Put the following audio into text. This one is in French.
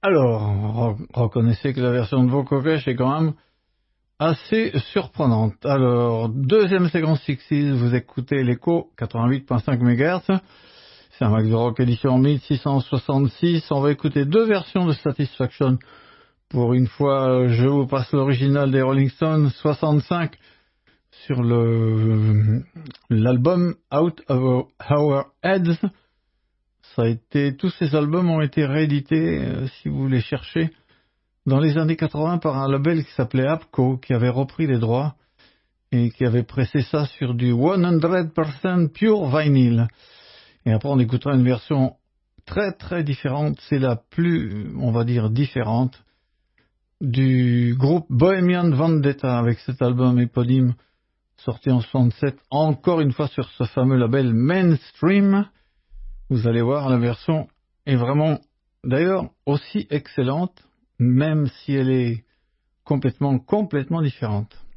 Alors, reconnaissez que la version de Vocokesh est quand même assez surprenante. Alors, deuxième séquence 60s, vous écoutez l'écho 88.5 MHz. C'est un Max de Rock édition 1666. On va écouter deux versions de Satisfaction. Pour une fois, je vous passe l'original des Rolling Stones 65 sur l'album Out of Our Heads. Tous ces albums ont été réédités, si vous les cherchez, dans les années 80 par un label qui s'appelait Apco, qui avait repris les droits et qui avait pressé ça sur du 100% pure vinyl. Et après, on écoutera une version très très différente, c'est la plus, on va dire, différente, du groupe Bohemian Vendetta, avec cet album éponyme sorti en 67, encore une fois sur ce fameux label Mainstream. Vous allez voir, la version est vraiment, d'ailleurs, aussi excellente, même si elle est complètement différente.